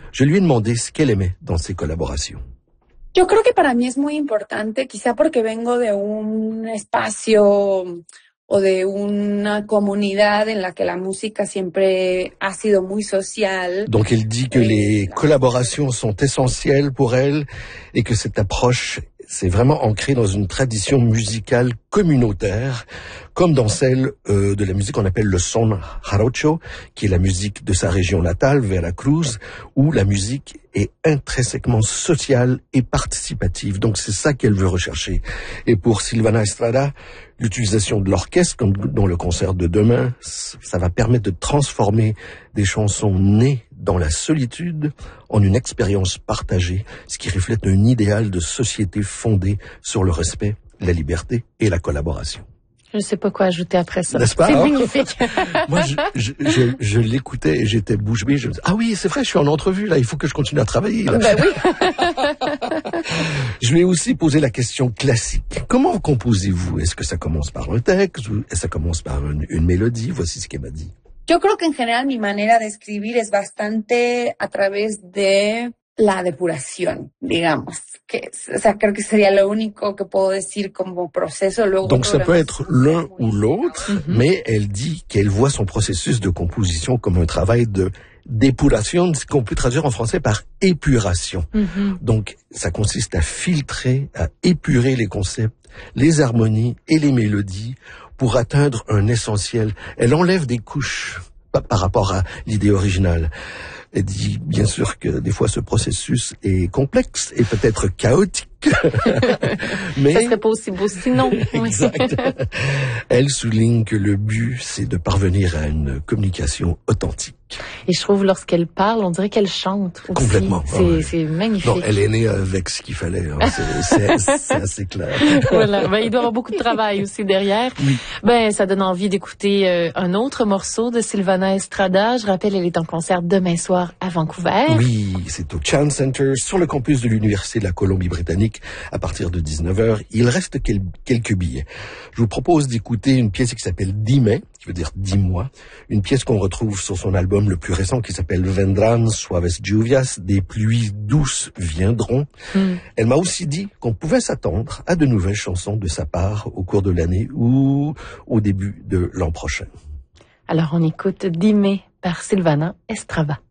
Je lui ai demandé ce qu'elle aimait dans ses collaborations. Yo creo que para mí es muy importante, quizá porque vengo de un espacio o de una comunidad en la que la música siempre ha sido muy social. Donc elle dit que les collaborations sont essentielles pour elle et que cette approche c'est vraiment ancré dans une tradition musicale communautaire, comme dans celle de la musique qu'on appelle le son jarocho, qui est la musique de sa région natale, Veracruz, où la musique est intrinsèquement sociale et participative. Donc c'est ça qu'elle veut rechercher. Et pour Silvana Estrada, l'utilisation de l'orchestre, comme dans le concert de demain, ça va permettre de transformer des chansons nées dans la solitude en une expérience partagée, ce qui reflète un idéal de société fondé sur le respect, la liberté et la collaboration. Je ne sais pas quoi ajouter après ça. N'est-ce pas? C'est magnifique. Moi, je l'écoutais et j'étais bouche bée. Je me disais, ah oui, c'est vrai, je suis en entrevue, là, il faut que je continue à travailler. Là. Ben oui. Je lui ai aussi posé la question classique. Comment composez-vous? Est-ce que ça commence par un texte ou est-ce que ça commence par une mélodie? Voici ce qu'elle m'a dit. Yo creo que en general mi manera de escribir es bastante a través de la depuración, digamos. O sea, creo que sería lo único que puedo decir como proceso. Luego donc ça peut être l'un ou l'autre, mais elle dit qu'elle voit son processus de composition comme un travail de d'épuration, ce qu'on peut traduire en français par épuration. Donc ça consiste à filtrer, à épurer les concepts, les harmonies et les mélodies pour atteindre un essentiel. Elle enlève des couches par rapport à l'idée originale. Elle dit bien sûr que des fois ce processus est complexe et peut-être chaotique. Mais ça serait pas aussi beau sinon. Exact. Elle souligne que le but, c'est de parvenir à une communication authentique. Et je trouve lorsqu'elle parle, on dirait qu'elle chante aussi. Complètement. C'est magnifique. Non, elle est née avec ce qu'il fallait. Hein. C'est assez clair. Voilà. Ben, il doit y avoir beaucoup de travail aussi derrière. Oui. Ben, ça donne envie d'écouter un autre morceau de Silvana Estrada. Je rappelle, elle est en concert demain soir à Vancouver. Oui, c'est au Chan Center, sur le campus de l'Université de la Colombie-Britannique, à partir de 19h. Il reste quelques billets. Je vous propose d'écouter une pièce qui s'appelle Dime, qui veut dire 10 mois. Une pièce qu'on retrouve sur son album le plus récent qui s'appelle Vendrán suaves lluvias, des pluies douces viendront. Elle m'a aussi dit qu'on pouvait s'attendre à de nouvelles chansons de sa part au cours de l'année ou au début de l'an prochain. Alors on écoute Dime par Silvana Estrada.